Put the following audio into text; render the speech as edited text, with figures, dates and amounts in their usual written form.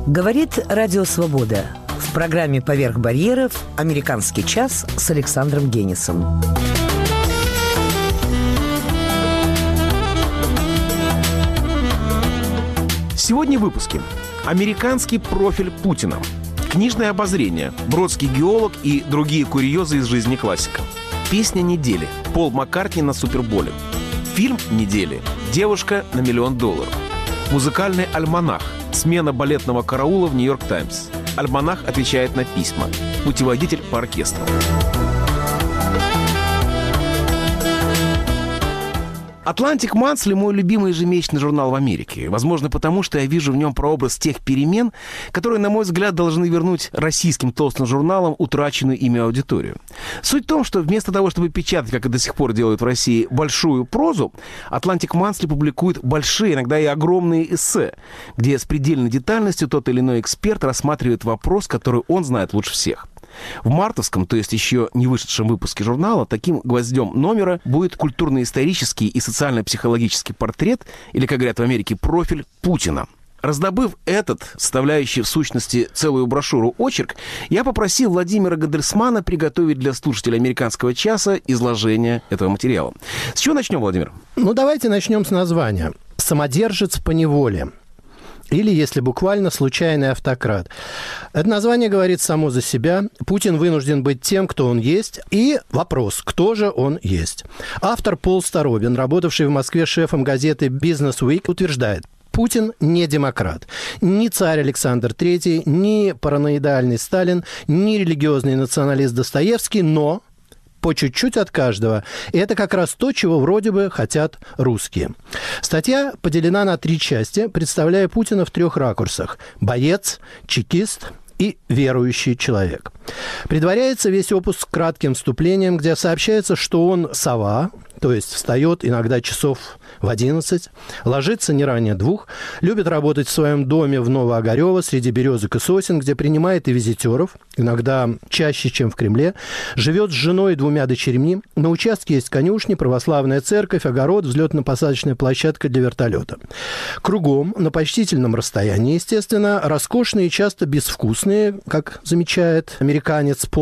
Говорит Радио Свобода. В программе «Поверх барьеров» «Американский час» с Александром Генисом. Сегодня в выпуске. Американский профиль Путина. Книжное обозрение. Бродский геолог и другие курьезы из жизни классика. Песня недели. Пол Маккартни на Суперболе. Фильм недели. Девушка на $1 миллион. Музыкальный альманах. Смена балетного караула в «Нью-Йорк Таймс». Альманах отвечает на письма. Путеводитель по оркестру. «Атлантик Монсли» — мой любимый ежемесячный журнал в Америке. Возможно, потому что я вижу в нем прообраз тех перемен, которые, на мой взгляд, должны вернуть российским толстым журналам утраченную ими аудиторию. Суть в том, что вместо того, чтобы печатать, как и до сих пор делают в России, большую прозу, «Атлантик Монсли» публикует большие, иногда и огромные эссе, где с предельной детальностью тот или иной эксперт рассматривает вопрос, который он знает лучше всех. В мартовском, то есть еще не вышедшем выпуске журнала, таким гвоздем номера будет культурно-исторический и социально-психологический портрет, или, как говорят в Америке, профиль Путина. Раздобыв этот, составляющий в сущности целую брошюру очерк, я попросил Владимира Гадельсмана приготовить для слушателей «Американского часа» изложение этого материала. С чего начнем, Владимир? Давайте начнем с названия. «Самодержец по неволе». Или, если буквально, «случайный автократ». Это название говорит само за себя. Путин вынужден быть тем, кто он есть. И вопрос, кто же он есть. Автор Пол Старобин, работавший в Москве шефом газеты «Бизнес Уик», утверждает: Путин не демократ. Ни царь Александр III, ни параноидальный Сталин, ни религиозный националист Достоевский, но по чуть-чуть от каждого. И это как раз то, чего вроде бы хотят русские. Статья поделена на 3 части, представляя Путина в 3 ракурсах: боец, чекист и верующий человек. Предваряется весь опус кратким вступлением, где сообщается, что он сова, то есть встает иногда часов в 11, ложится не ранее 2, любит работать в своем доме в Новоогарёво среди березок и сосен, где принимает и визитеров, иногда чаще, чем в Кремле, живет с женой и 2 дочерьми, на участке есть конюшни, православная церковь, огород, взлетно-посадочная площадка для вертолета. Кругом, на почтительном расстоянии, естественно, роскошные и часто безвкусные, как замечает американец Пол